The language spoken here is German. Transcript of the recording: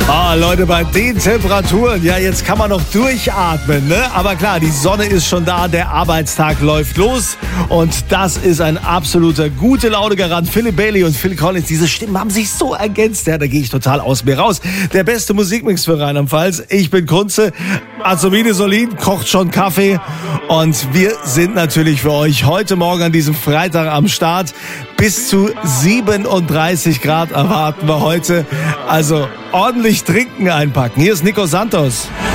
Ah, Leute, bei den Temperaturen, ja, jetzt kann man noch durchatmen, ne? Aber klar, die Sonne ist schon da, der Arbeitstag läuft los und das ist ein absoluter Gute-Laune-Garant. Philip Bailey und Phil Collins, diese Stimmen haben sich so ergänzt, ja, da gehe ich total aus mir raus. Der beste Musikmix für Rheinland-Pfalz. Ich bin Kunze, Azubine Solin kocht schon Kaffee und wir sind natürlich für euch heute Morgen an diesem Freitag am Start. Bis zu 37 Grad erwarten wir heute. Also ordentlich trinken einpacken. Hier ist Nico Santos.